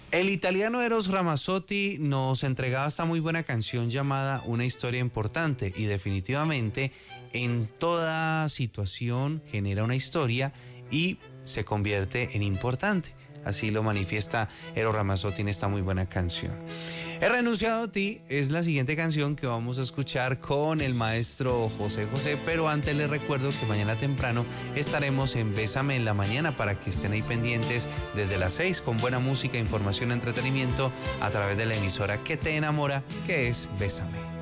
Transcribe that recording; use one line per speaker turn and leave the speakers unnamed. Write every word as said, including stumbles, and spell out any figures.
El italiano Eros Ramazzotti nos entregaba esta muy buena canción llamada Una historia importante, y definitivamente en toda situación genera una historia y se convierte en importante. Así lo manifiesta Eros Ramazzotti en esta muy buena canción. He renunciado a ti es la siguiente canción que vamos a escuchar con el maestro José José, pero antes les recuerdo que mañana temprano estaremos en Bésame en la Mañana para que estén ahí pendientes desde las seis con buena música, información, entretenimiento a través de la emisora que te enamora, que es Bésame.